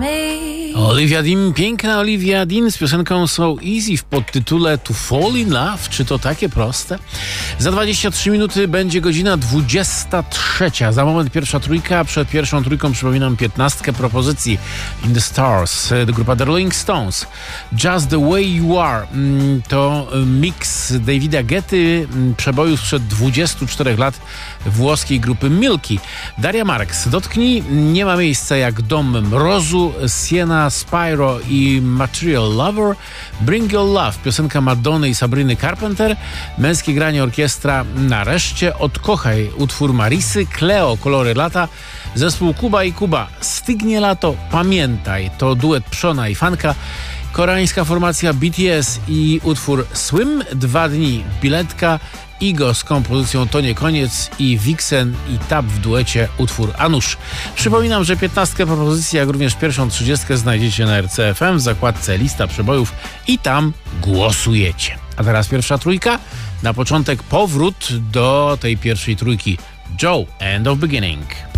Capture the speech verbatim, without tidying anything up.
Olivia Dean, piękna Olivia Dean z piosenką So Easy w podtytule To Fall in Love. Czy to takie proste? Za dwadzieścia trzy minuty będzie godzina dwudziesta trzecia. Za moment pierwsza trójka. Przed pierwszą trójką przypominam piętnastkę propozycji In the Stars. Grupa The Rolling Stones. Just the Way You Are. To miks Davida Guetty, przeboju sprzed dwudziestu czterech lat włoskiej grupy Milky. Daria Marks. Dotknij. Nie ma miejsca jak dom mrozu. Sienna Spyro i Material Lover. Bring Your Love, piosenka Madonny i Sabriny Carpenter. Męskie granie orkiestra Nareszcie. Odkochaj, utwór Marisy. Cleo, Kolory lata. Zespół Kuba i Kuba. Stygnie lato, pamiętaj. To duet Przona i Fanka. Koreańska formacja B T S i utwór Swim. Dwa dni, Biletka. Igo z kompozycją To nie koniec i Vixen i Tab w duecie utwór Anusz. Przypominam, że piętnastkę propozycji, jak również pierwszą trzydziestkę znajdziecie na R C F M w zakładce Lista Przebojów i tam głosujecie. A teraz pierwsza trójka. Na początek powrót do tej pierwszej trójki. Joe, End of Beginning.